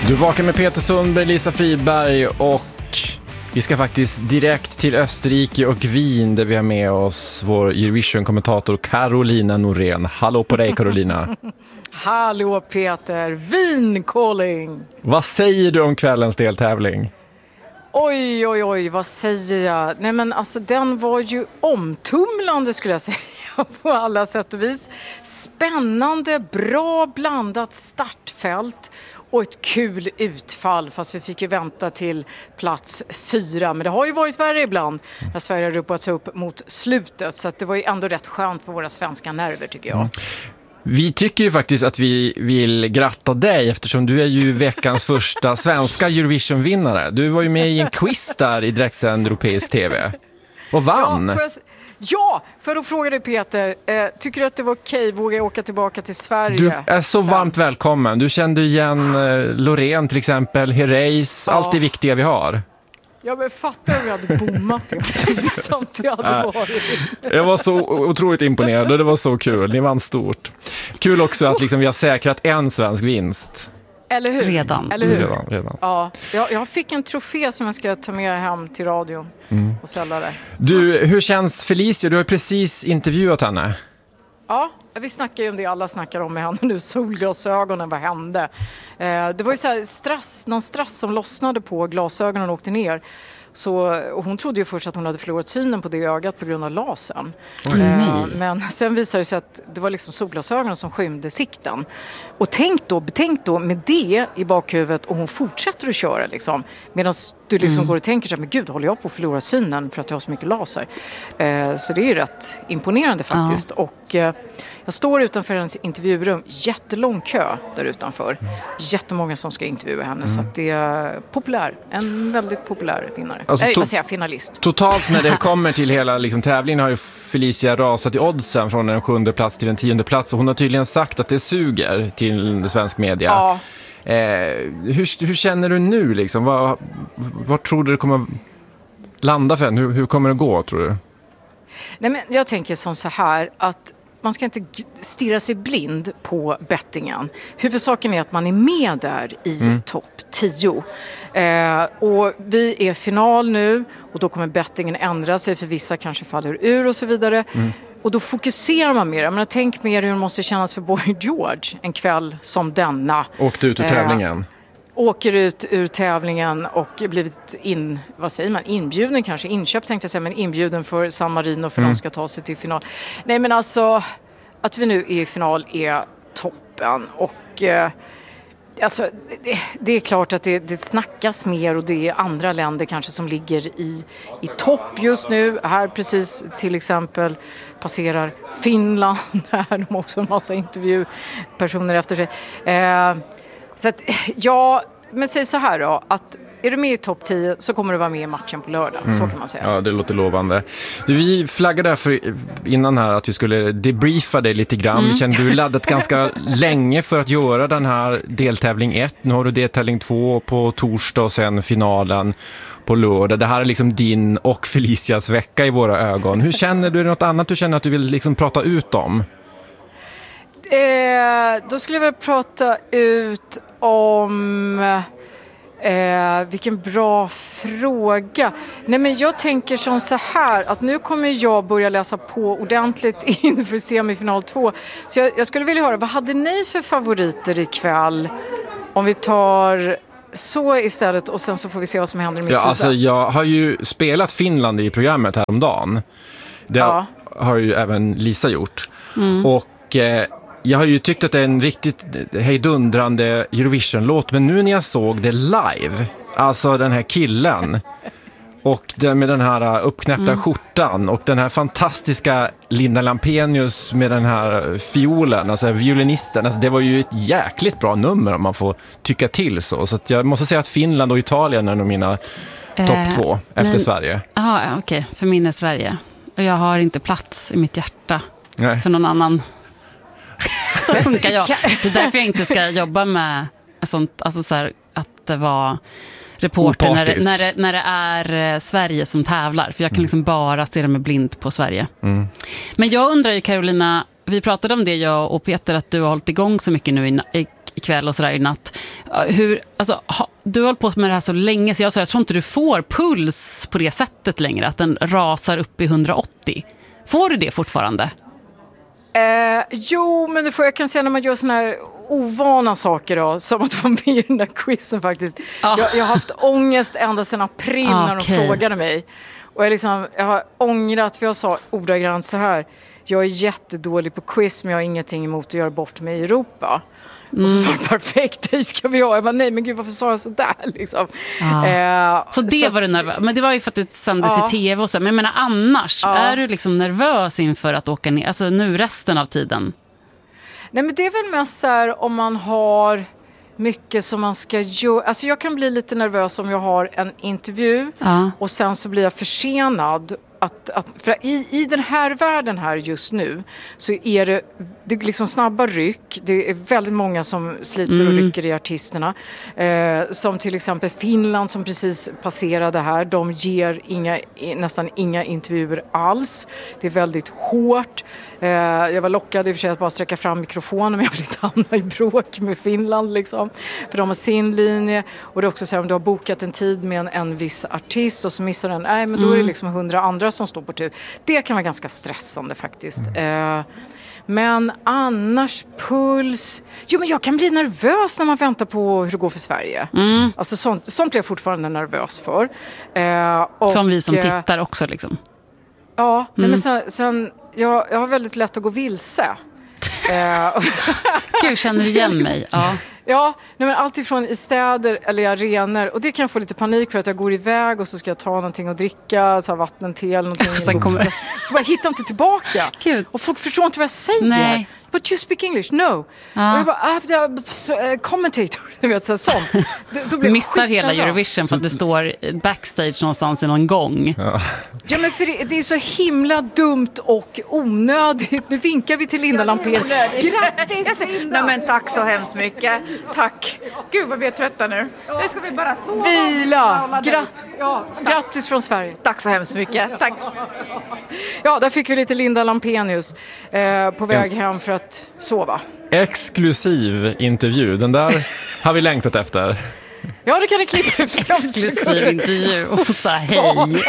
Du vakar med Peter Sundberg, Lisa Friberg och vi ska faktiskt direkt till Österrike och Wien där vi har med oss vår Eurovision-kommentator Carolina Norén. Hallå på dig, Carolina. Hallå Peter, Wien calling. Vad säger du om kvällens deltävling? Oj, vad säger jag? Nej men alltså den var ju omtumlande skulle jag säga på alla sätt och vis. Spännande, bra blandat startfält och ett kul utfall, fast vi fick ju vänta till plats 4. Men det har ju varit värre ibland när Sverige har ropat sig upp mot slutet, så att det var ju ändå rätt skönt för våra svenska nerver tycker jag. Vi tycker ju faktiskt att vi vill gratta dig eftersom du är ju veckans första svenska Eurovision-vinnare. Du var ju med i en quiz där i direktsänd europeisk tv och vann. För att fråga dig Peter, tycker du att det var okej? Vågar jag åka tillbaka till Sverige? Du är så varmt välkommen. Du kände igen Loreen till exempel, Herreys, allt det viktiga vi har. Ja, men fattar om jag hade bommat det. Samt jag hade varit. Jag var så otroligt imponerad och det var så kul. Ni vann stort. Kul också att liksom vi har säkrat en svensk vinst. Eller hur? Redan. Eller hur? Redan. Ja, jag fick en trofé som jag ska ta med hem till radion och sälja där. Du, hur känns Felicia? Du har precis intervjuat henne. Ja, vi snackar ju om det alla snackar om med henne nu, solglasögonen, vad hände? Det var ju så här någon stress som lossnade på glasögonen och åkte ner. Och hon trodde ju först att hon hade förlorat synen på det ögat på grund av lasern. Men sen visade det sig att det var liksom solglasögonen som skymde sikten. Och betänk då med det i bakhuvudet och hon fortsätter att köra liksom. Medan du liksom går och tänker så här, men gud, håller jag på att förlora synen för att jag har så mycket laser? Så det är ju rätt imponerande faktiskt. Ja. Och jag står utanför hennes intervjurum, jättelång kö där utanför. Jättemånga som ska intervjua henne, så att det är en väldigt populär vinnare. Alltså, finalist. Totalt när det kommer till hela liksom, tävlingen har ju Felicia rasat i oddsen från den 7:e plats till den 10:e plats. Och hon har tydligen sagt att det suger till svensk media. Ja. Hur känner du nu? Liksom? Vad tror du det kommer landa för en? Hur kommer det gå, tror du? Nej, men jag tänker som så här att man ska inte stirra sig blind på bettingen. Huvudsaken är att man är med där i topp 10. Och vi är final nu och då kommer bettingen ändra sig för vissa kanske faller ur och så vidare. Och då fokuserar man mer. Men tänk mer hur det måste kännas för Boy George en kväll som denna. Åkte ut ur tävlingen. Åker ut ur tävlingen och blivit inbjuden kanske, inköpt tänkte jag säga, men inbjuden för San Marino för de ska ta sig till final. Nej men alltså, att vi nu är i final är toppen och alltså, det är klart att det snackas mer och det är andra länder kanske som ligger i topp just nu. Här precis till exempel passerar Finland där de också har en massa intervjupersoner efter sig. Så att, ja, men säg så här då, att är du med i topp 10 så kommer du vara med i matchen på lördag, så kan man säga. Ja, det låter lovande. Vi flaggade därför innan här att vi skulle debriefa dig lite grann. Vi kände du laddat ganska länge för att göra den här deltävling 1. Nu har du deltävling 2 på torsdag och sen finalen på lördag. Det här är liksom din och Felicias vecka i våra ögon. Hur känner du? Är det något annat du känner att du vill liksom prata ut om? Då skulle jag vilja prata ut om vilken bra fråga. Nej, men jag tänker som så här att nu kommer jag börja läsa på ordentligt inför semifinal 2. Så jag skulle vilja höra, vad hade ni för favoriter ikväll? Om vi tar så istället och sen så får vi se vad som händer i mitt huvud. Alltså jag har ju spelat Finland i programmet häromdagen. Det har ju även Lisa gjort. Och jag har ju tyckt att det är en riktigt hejdundrande Eurovision-låt, men nu när jag såg det live, alltså den här killen och med den här uppknäppta skjortan och den här fantastiska Linda Lampenius med den här fiolen, alltså violinisten, alltså det var ju ett jäkligt bra nummer om man får tycka till så att jag måste säga att Finland och Italien är nog mina topp 2 efter Sverige. Ja, okej. För min är Sverige. Och jag har inte plats i mitt hjärta för någon annan. Så funkar jag. Det är därför jag inte ska jobba med sånt, alltså så här, att vara reporter när det är Sverige som tävlar. För jag kan liksom bara stirra mig blind på Sverige. Men jag undrar ju, Carolina, vi pratade om det jag och Peter, att du har hållit igång så mycket nu ikväll och sådär i natt. du har hållit på med det här så länge, så jag tror inte du får puls på det sättet längre, att den rasar upp i 180. Får du det fortfarande? Jo, men det får jag kan säga när man gör såna här ovana saker då, som att få med i den där quizen faktiskt. Jag har haft ångest ända sedan april när de frågade mig. Och jag har ångrat, för jag sa ordagrant så här: jag är jättedålig på quiz, men jag har ingenting emot att göra bort mig i Europa. Och så var det perfekt, det ska vi ha. Jag bara, nej men gud, varför sa jag så där liksom? Så det var du nervös. Men det var ju för att det sändes i tv och så. Men jag menar annars, är du liksom nervös inför att åka ner, alltså nu resten av tiden? Nej, men det är väl mest så här, om man har mycket som man ska göra. Alltså jag kan bli lite nervös om jag har en intervju och sen så blir jag försenad. För i den här världen här just nu så är det liksom snabba ryck. Det är väldigt många som sliter och rycker i artisterna. Som till exempel Finland som precis passerade här. De ger nästan inga intervjuer alls. Det är väldigt hårt. Jag var lockad i och för sig att bara sträcka fram mikrofonen, men jag vill inte hamna i bråk med Finland liksom. För de har sin linje. Och det är också så här, om du har bokat en tid med en viss artist och så missar den, nej men då är det liksom 100 andra som står på tur. Det kan vara ganska stressande faktiskt. Men annars puls... Jo, men jag kan bli nervös när man väntar på hur det går för Sverige. Alltså sånt blir jag fortfarande nervös för. Som vi som tittar också liksom. Ja, nej, men sen jag har väldigt lätt att gå vilse. Gud, känner du igen mig? Ja, men allt ifrån i städer eller i arenor. Och det kan jag få lite panik för, att jag går iväg och så ska jag ta någonting att dricka, så här vatten, te eller någonting. Så bara hittar inte tillbaka. Gud. Och folk förstår inte vad jag säger. Nej. But you speak English? No. Och jag bara, commentator, du vet, sånt. Då blir missar hela Eurovision för att det står backstage någonstans i någon gång. Ja, men för det är så himla dumt och onödigt. Nu vinkar vi till Linda Lampén. Grattis, Linda! Nej, men tack så hemskt mycket. Tack. Gud vad vi är trötta nu. Nu ska vi bara sova. Vila. Grattis från Sverige. Tack så hemskt mycket. Tack. Ja, där fick vi lite Linda Lampenius på väg hem för att sova. Exklusiv intervju. Den där har vi längtat efter. Ja, det kan du klippa ut. Exklusiv intervju. Och så hej.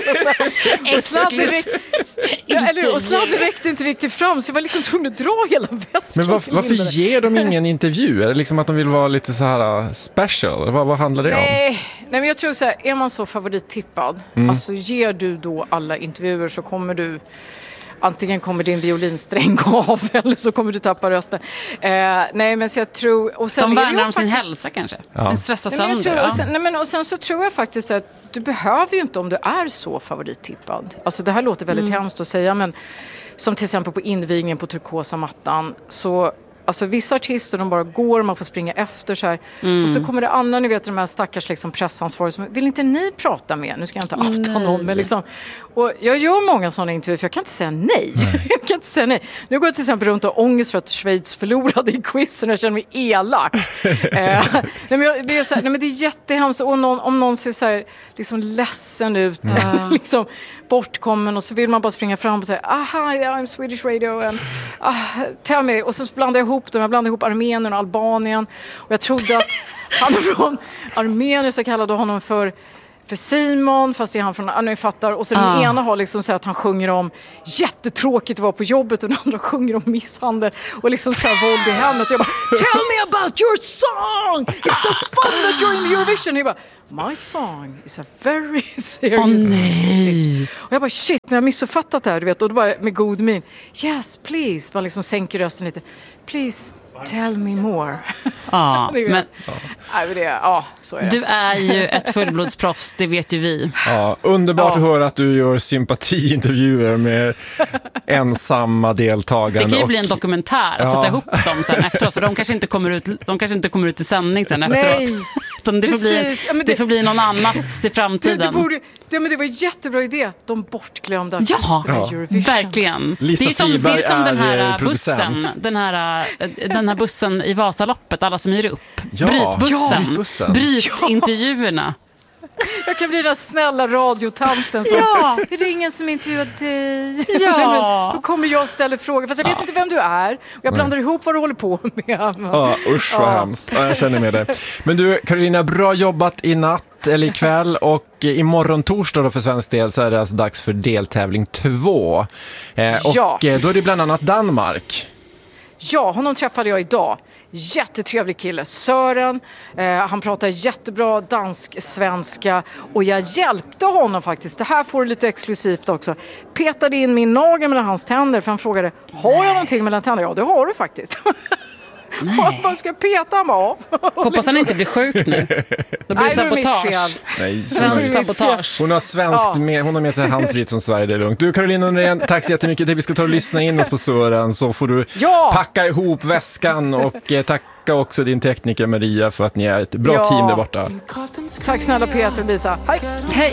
Och sladden räckte inte riktigt fram, så jag var liksom tvungen att dra hela väskan. Men varför ger de ingen intervju? Är det liksom att de vill vara lite så här special? Vad handlar det om? Nej, men jag tror så här, är man så favorittippad, alltså ger du då alla intervjuer så kommer du... Antingen kommer din violinsträng av eller så kommer du tappa rösten. Nej, men så jag tror... Och sen de värnar om sin hälsa kanske. En stressar sönder. Och sen så tror jag faktiskt att du behöver ju inte, om du är så favorittippad. Alltså det här låter väldigt hemskt att säga, men som till exempel på invigningen på turkosa mattan, så... Alltså vissa artister, de bara går och man får springa efter så här. Och så kommer det andra, ni vet, de här stackars liksom pressansvariga som, vill inte ni prata med? Nu ska jag inte outa någon, men liksom. Och jag gör många sådana intervjuer för jag kan inte säga nej. Jag kan inte säga nej. Nu går jag till exempel runt och ångest för att Schweiz förlorade i quizen. Jag känner mig elak. Nej, men det är jättehemskt. Och om någon ser så här, liksom ledsen ut, liksom bortkommen, och så vill man bara springa fram och säga, aha, I'm Swedish Radio and tell me. Och så blandar jag ihop dem. Jag blandade ihop Armenien och Albanien. Och jag trodde att han från Armenien, så kallade honom för Simon, fast det är han från, ni fattar. Och så den ena har liksom så att han sjunger om jättetråkigt att vara på jobbet, och den andra sjunger om misshandel och liksom så här våld i hemmet. Jag bara, tell me about your song! It's so fun that you're in the Eurovision! Jag bara, my song is a very serious nej. Och jag bara, shit, när jag missuppfattat det här, du vet. Och då bara med god min, yes, please. Man liksom sänker rösten lite. Please, tell me more. Men så är det. Du är ju ett fullblodsproffs, det vet ju vi. Ja, underbart att höra att du gör sympatiintervjuer med ensamma deltagare. Det kan ju bli en dokumentär att sätta ihop dem sen efteråt, för de kanske inte kommer ut i sändning sen efteråt. Utan det får bli någon annat i framtiden. Det var jättebra idé. De bortglömda artisterna i Eurovision. Verkligen. Lisa det är som den här producent. bussen, den här bussen i Vasaloppet, alla som ger upp. Ja, Brytbussen. Bryt intervjuerna. Jag kan bli den snälla radiotanten som det är ingen som intervjuar dig. Ja. Då kommer jag och ställer frågor. Fast jag vet inte vem du är. Jag blandar ihop vad du håller på med. Usch vad hemskt. Jag känner med det. Men du, Carolina, bra jobbat i natt eller ikväll, och imorgon torsdag då för svensk del så är det alltså dags för deltävling 2. Och då är det bland annat Danmark. Ja, honom träffade jag idag. Jättetrevlig kille, Sören. Han pratar jättebra dansk-svenska och jag hjälpte honom faktiskt. Det här får du lite exklusivt också. Petade in min nagel mellan hans tänder för han frågade, har jag någonting mellan tänderna? Ja, det har du faktiskt. Vad ska jag peta han bara? Hoppas han inte blir sjuk nu. Då blir det sabotage. Nej, svensk sabotage. Hon har med sig handsprit från Sverige, det är lugnt. Du Carolina Norén, tack så jättemycket. Vi ska ta och lyssna in oss på Sören, så får du packa ihop väskan, och tacka också din tekniker Maria för att ni är ett bra team där borta. Tack snälla Peter och Lisa. Hej! Hej!